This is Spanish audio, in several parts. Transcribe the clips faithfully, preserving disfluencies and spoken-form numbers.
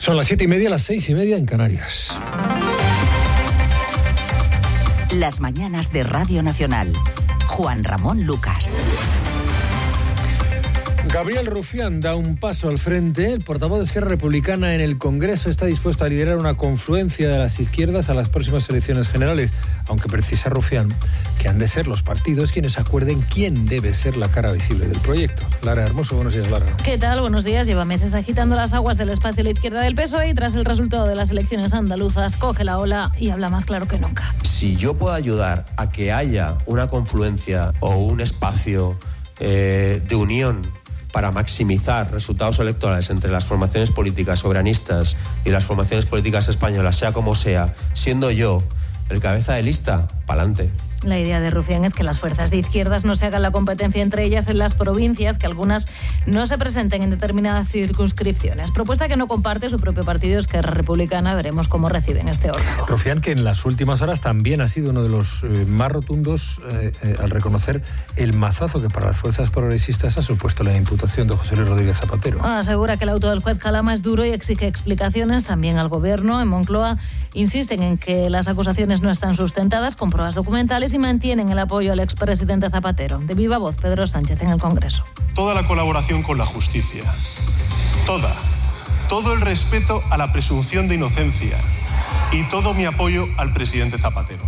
Son las siete y media, las seis y media en Canarias. Las mañanas de Radio Nacional. Juan Ramón Lucas. Gabriel Rufián da un paso al frente. El portavoz de Esquerra Republicana en el Congreso está dispuesto a liderar una confluencia de las izquierdas a las próximas elecciones generales, aunque precisa Rufián que han de ser los partidos quienes acuerden quién debe ser la cara visible del proyecto. Lara Hermoso, buenos días, Lara. ¿Qué tal? Buenos días. Lleva meses agitando las aguas del espacio a la izquierda del P S O E y tras el resultado de las elecciones andaluzas coge la ola y habla más claro que nunca. Si yo puedo ayudar a que haya una confluencia o un espacio eh, de unión para maximizar resultados electorales entre las formaciones políticas soberanistas y las formaciones políticas españolas, sea como sea, siendo yo el cabeza de lista, pa'lante. La idea de Rufián es que las fuerzas de izquierdas no se hagan la competencia entre ellas en las provincias, que algunas no se presenten en determinadas circunscripciones. Propuesta que no comparte su propio partido Esquerra Republicana. Veremos cómo reciben este orden. Rufián, que en las últimas horas también ha sido uno de los eh, más rotundos eh, eh, al reconocer el mazazo que para las fuerzas progresistas ha supuesto la imputación de José Luis Rodríguez Zapatero. Asegura que el auto del juez Calama es duro y exige explicaciones también al gobierno. En Moncloa insisten en que las acusaciones no están sustentadas con pruebas documentales y mantienen el apoyo al expresidente Zapatero. De viva voz, Pedro Sánchez en el Congreso. Toda la colaboración con la justicia, toda, todo el respeto a la presunción de inocencia y todo mi apoyo al presidente Zapatero.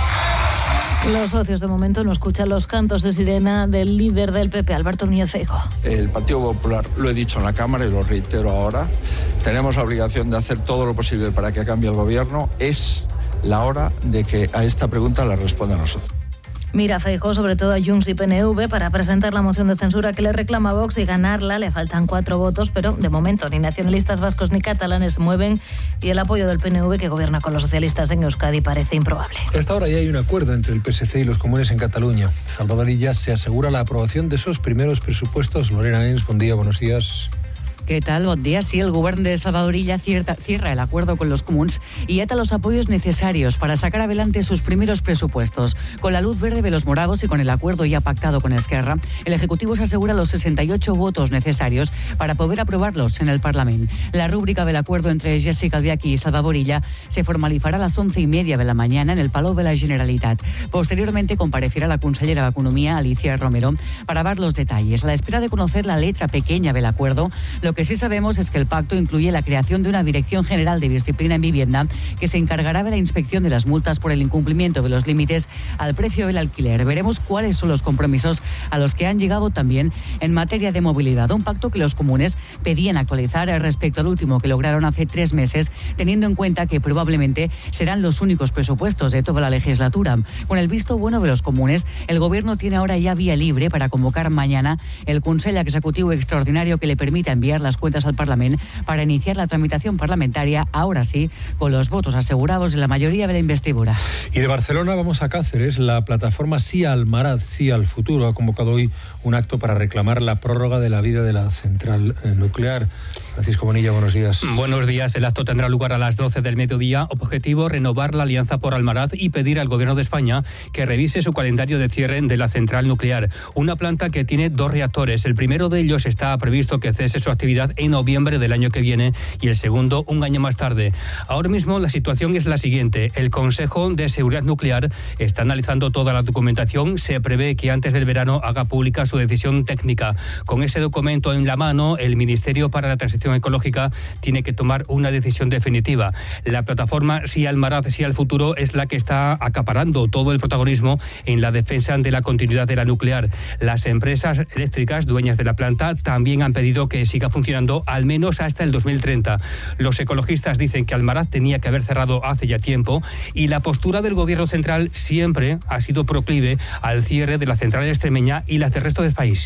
Los socios de momento no escuchan los cantos de sirena del líder del P P, Alberto Núñez Feijóo. El Partido Popular, lo he dicho en la Cámara y lo reitero ahora, tenemos la obligación de hacer todo lo posible para que cambie el gobierno. Es la hora de que a esta pregunta la responda a nosotros. Mira Feijóo sobre todo a Junts y P N V para presentar la moción de censura que le reclama Vox y ganarla. Le faltan cuatro votos, pero de momento ni nacionalistas vascos ni catalanes se mueven y el apoyo del P N V, que gobierna con los socialistas en Euskadi, parece improbable. A esta hora ya hay un acuerdo entre el P S C y los comunes en Cataluña. Salvador Illa se asegura la aprobación de esos primeros presupuestos. Lorena Ens, buen día, buenos días. ¿Qué tal? Bon dia. Sí, el govern de Salvador Illa cierra, cierra el acuerdo con los comuns y ata los apoyos necesarios para sacar adelante sus primeros presupuestos. Con la luz verde de los moravos y con el acuerdo ya pactado con Esquerra, el Ejecutivo se asegura los sesenta y ocho votos necesarios para poder aprobarlos en el Parlamento. La rúbrica del acuerdo entre Jessica Albiachi y Salvador Illa se formalizará a las once y media de la mañana en el Palau de la Generalitat. Posteriormente comparecerá la consellera de Economía, Alicia Romero, para dar los detalles. A la espera de conocer la letra pequeña del acuerdo, lo que sí sabemos es que el pacto incluye la creación de una Dirección General de Disciplina en Vivienda que se encargará de la inspección de las multas por el incumplimiento de los límites al precio del alquiler. Veremos cuáles son los compromisos a los que han llegado también en materia de movilidad. Un pacto que los comunes pedían actualizar respecto al último que lograron hace tres meses, teniendo en cuenta que probablemente serán los únicos presupuestos de toda la legislatura. Con el visto bueno de los comunes, el Gobierno tiene ahora ya vía libre para convocar mañana el Consell Executivo Extraordinario que le permita enviar las cuentas al Parlamento para iniciar la tramitación parlamentaria, ahora sí, con los votos asegurados de la mayoría de la investidura. Y de Barcelona vamos a Cáceres. La plataforma Sí al Maraz, Sí al Futuro ha convocado hoy un acto para reclamar la prórroga de la vida de la central nuclear. Francisco Bonilla, buenos días. Buenos días. El acto tendrá lugar a las doce del mediodía. Objetivo, renovar la alianza por Almaraz y pedir al Gobierno de España que revise su calendario de cierre de la central nuclear. Una planta que tiene dos reactores. El primero de ellos está previsto que cese su actividad en noviembre del año que viene y el segundo un año más tarde. Ahora mismo la situación es la siguiente. El Consejo de Seguridad Nuclear está analizando toda la documentación. Se prevé que antes del verano haga pública su decisión técnica. Con ese documento en la mano, el Ministerio para la Transición Ecológica tiene que tomar una decisión definitiva. La plataforma Sí al Maraz, Sí al Futuro es la que está acaparando todo el protagonismo en la defensa de la continuidad de la nuclear. Las empresas eléctricas dueñas de la planta también han pedido que siga funcionando al menos hasta el dos mil treinta. Los ecologistas dicen que Almaraz tenía que haber cerrado hace ya tiempo y la postura del Gobierno central siempre ha sido proclive al cierre de la central extremeña y las del resto del país.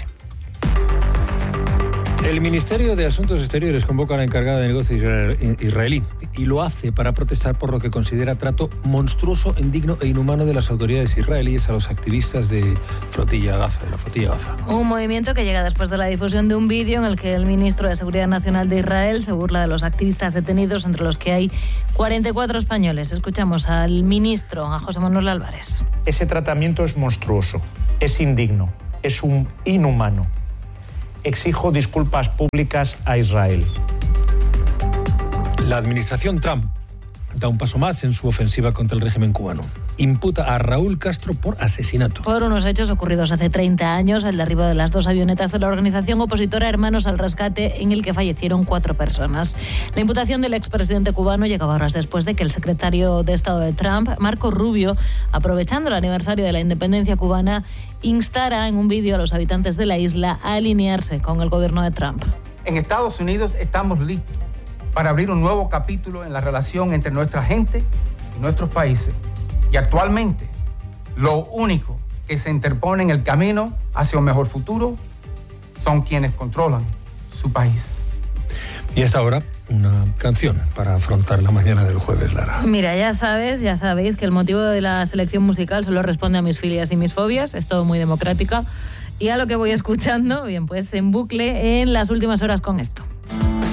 El Ministerio de Asuntos Exteriores convoca a la encargada de negocios israelí y lo hace para protestar por lo que considera trato monstruoso, indigno e inhumano de las autoridades israelíes a los activistas de Flotilla Gaza, de la Flotilla Gaza. Un movimiento que llega después de la difusión de un vídeo en el que el ministro de Seguridad Nacional de Israel se burla de los activistas detenidos, entre los que hay cuarenta y cuatro españoles. Escuchamos al ministro, a José Manuel Álvarez. Ese tratamiento es monstruoso, es indigno, es un inhumano. Exijo disculpas públicas a Israel. La administración Trump da un paso más en su ofensiva contra el régimen cubano. Imputa a Raúl Castro por asesinato. Por unos hechos ocurridos hace treinta años, el derribo de las dos avionetas de la organización opositora Hermanos al Rescate, en el que fallecieron cuatro personas. La imputación del expresidente cubano llegaba horas después de que el secretario de Estado de Trump, Marco Rubio, aprovechando el aniversario de la independencia cubana, instara en un vídeo a los habitantes de la isla a alinearse con el gobierno de Trump. En Estados Unidos estamos listos para abrir un nuevo capítulo en la relación entre nuestra gente y nuestros países. Y actualmente, lo único que se interpone en el camino hacia un mejor futuro son quienes controlan su país. Y a esta hora, una canción para afrontar la mañana del jueves, Lara. Mira, ya sabes, ya sabéis que el motivo de la selección musical solo responde a mis filias y mis fobias, es todo muy democrática. Y a lo que voy escuchando, bien, pues en bucle en las últimas horas con esto.